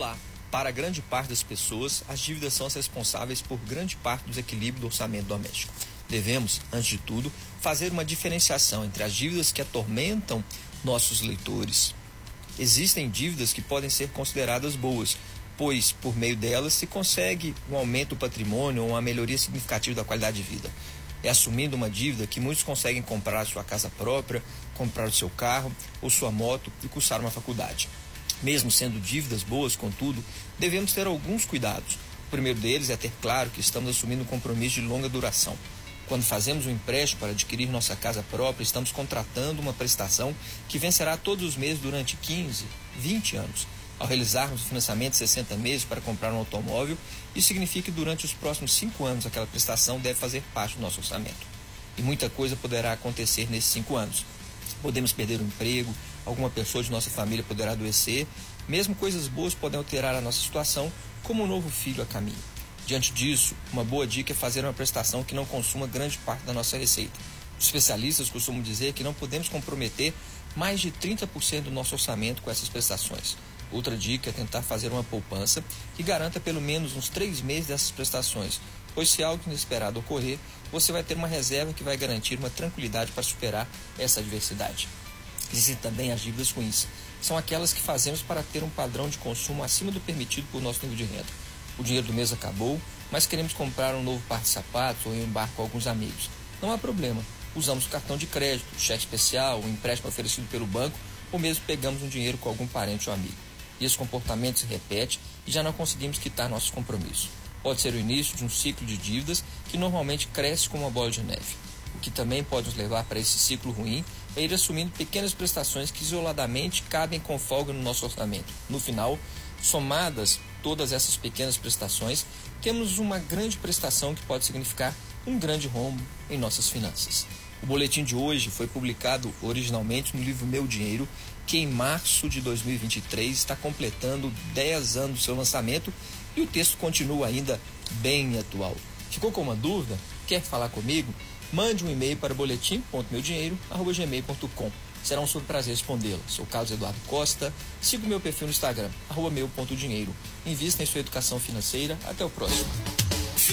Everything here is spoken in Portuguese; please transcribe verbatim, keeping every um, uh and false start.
Olá! Para grande parte das pessoas, as dívidas são as responsáveis por grande parte do desequilíbrio do orçamento doméstico. Devemos, antes de tudo, fazer uma diferenciação entre as dívidas que atormentam nossos leitores. Existem dívidas que podem ser consideradas boas, pois, por meio delas, se consegue um aumento do patrimônio ou uma melhoria significativa da qualidade de vida. É assumindo uma dívida que muitos conseguem comprar a sua casa própria, comprar o seu carro ou sua moto e cursar uma faculdade. Mesmo sendo dívidas boas, contudo, devemos ter alguns cuidados. O primeiro deles é ter claro que estamos assumindo um compromisso de longa duração. Quando fazemos um empréstimo para adquirir nossa casa própria, estamos contratando uma prestação que vencerá todos os meses durante quinze, vinte anos. Ao realizarmos o financiamento de sessenta meses para comprar um automóvel, isso significa que durante os próximos cinco anos aquela prestação deve fazer parte do nosso orçamento. E muita coisa poderá acontecer nesses cinco anos. Podemos perder o emprego, alguma pessoa de nossa família poderá adoecer, mesmo coisas boas podem alterar a nossa situação, como um novo filho a caminho. Diante disso, uma boa dica é fazer uma prestação que não consuma grande parte da nossa receita. Os especialistas costumam dizer que não podemos comprometer mais de trinta por cento do nosso orçamento com essas prestações. Outra dica é tentar fazer uma poupança que garanta pelo menos uns três meses dessas prestações, pois se algo inesperado ocorrer, você vai ter uma reserva que vai garantir uma tranquilidade para superar essa adversidade. Existem também as dívidas ruins. São aquelas que fazemos para ter um padrão de consumo acima do permitido por nosso nível de renda. O dinheiro do mês acabou, mas queremos comprar um novo par de sapatos ou ir em um bar com alguns amigos. Não há problema. Usamos o cartão de crédito, cheque especial, um empréstimo oferecido pelo banco ou mesmo pegamos um dinheiro com algum parente ou amigo. E esse comportamento se repete e já não conseguimos quitar nossos compromissos. Pode ser o início de um ciclo de dívidas que normalmente cresce como uma bola de neve. O que também pode nos levar para esse ciclo ruim é ir assumindo pequenas prestações que isoladamente cabem com folga no nosso orçamento. No final, somadas todas essas pequenas prestações, temos uma grande prestação que pode significar um grande rombo em nossas finanças. O boletim de hoje foi publicado originalmente no livro Meu Dinheiro, que em março de dois mil e vinte e três está completando dez anos do seu lançamento e o texto continua ainda bem atual. Ficou com uma dúvida? Quer falar comigo? Mande um e-mail para boletim ponto meu dinheiro arroba gmail ponto com. Será um super prazer respondê-la. Sou Carlos Eduardo Costa. Siga o meu perfil no Instagram, arroba meu ponto dinheiro. Invista em sua educação financeira. Até o próximo.